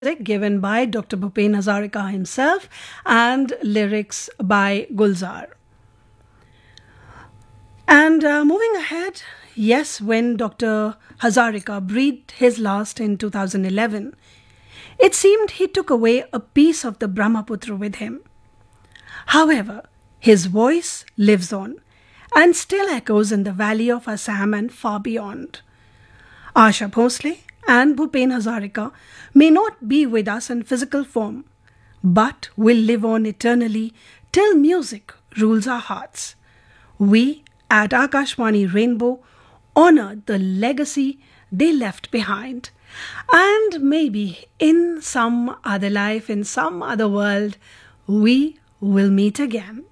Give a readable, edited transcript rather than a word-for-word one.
given by Dr. Bhupen Hazarika himself and lyrics by Gulzar. And moving ahead, yes, when Dr. Hazarika breathed his last in 2011, it seemed he took away a piece of the Brahmaputra with him. However, his voice lives on and still echoes in the valley of Assam and far beyond. Asha Bhosle and Bhupen Hazarika may not be with us in physical form, but will live on eternally till music rules our hearts. We at Akashvani Rainbow honor the legacy they left behind. And maybe in some other life, in some other world, we will meet again.